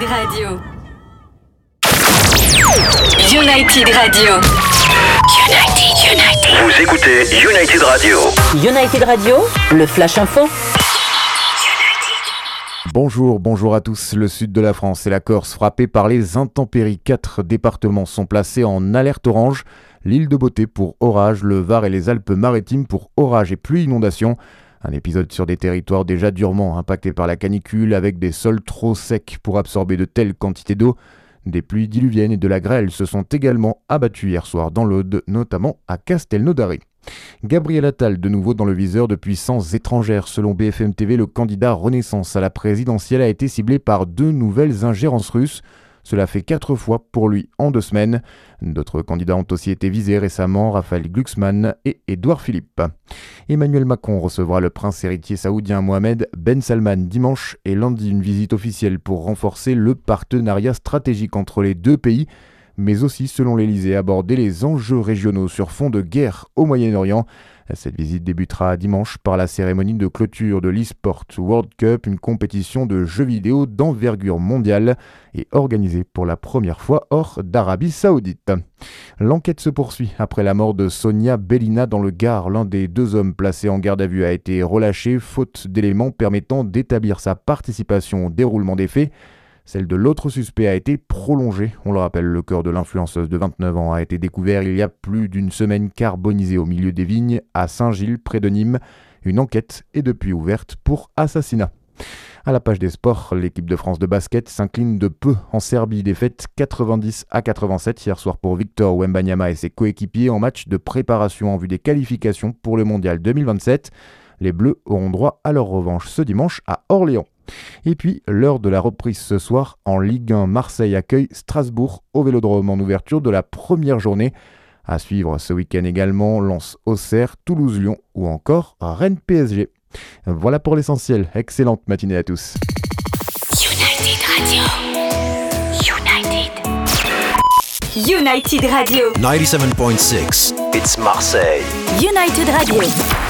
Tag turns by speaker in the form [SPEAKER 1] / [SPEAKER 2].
[SPEAKER 1] Radio. United Radio. United.
[SPEAKER 2] Vous écoutez United Radio.
[SPEAKER 3] United Radio, le Flash Info.
[SPEAKER 4] Bonjour à tous. Le sud de la France et la Corse frappés par les intempéries. 4 départements sont placés en alerte orange. L'île de Beauté pour orage, le Var et les Alpes-Maritimes pour orage et pluie inondation. Un épisode sur des territoires déjà durement impactés par la canicule avec des sols trop secs pour absorber de telles quantités d'eau. Des pluies diluviennes et de la grêle se sont également abattues hier soir dans l'Aude, notamment à Castelnaudary. Gabriel Attal, de nouveau dans le viseur de puissances étrangères. Selon BFM TV, le candidat Renaissance à la présidentielle a été ciblé par 2 nouvelles ingérences russes. Cela fait 4 fois pour lui en 2 semaines. D'autres candidats ont aussi été visés récemment, Raphaël Glucksmann et Édouard Philippe. Emmanuel Macron recevra le prince héritier saoudien Mohamed Ben Salman dimanche et lundi une visite officielle pour renforcer le partenariat stratégique entre les 2 pays, mais aussi, selon l'Elysée, aborder les enjeux régionaux sur fond de guerre au Moyen-Orient. Cette visite débutera dimanche par la cérémonie de clôture de l'eSport World Cup, une compétition de jeux vidéo d'envergure mondiale et organisée pour la première fois hors d'Arabie Saoudite. L'enquête se poursuit après la mort de Sonia Bellina dans le Gard. L'un des 2 hommes placés en garde à vue a été relâché, faute d'éléments permettant d'établir sa participation au déroulement des faits. Celle de l'autre suspect a été prolongée. On le rappelle, le corps de l'influenceuse de 29 ans a été découvert il y a plus d'une semaine carbonisé au milieu des vignes à Saint-Gilles, près de Nîmes. Une enquête est depuis ouverte pour assassinat. À la page des sports, l'équipe de France de basket s'incline de peu en Serbie. Défaite 90-87 hier soir pour Victor Wembanyama et ses coéquipiers en match de préparation en vue des qualifications pour le Mondial 2027. Les Bleus auront droit à leur revanche ce dimanche à Orléans. Et puis, l'heure de la reprise ce soir en Ligue 1, Marseille accueille Strasbourg au Vélodrome en ouverture de la première journée. À suivre ce week-end également, Lens-Auxerre, Toulouse-Lyon ou encore Rennes-PSG. Voilà pour l'essentiel. Excellente matinée à tous.
[SPEAKER 1] United Radio. United Radio.
[SPEAKER 2] 97.6. It's Marseille.
[SPEAKER 1] United Radio.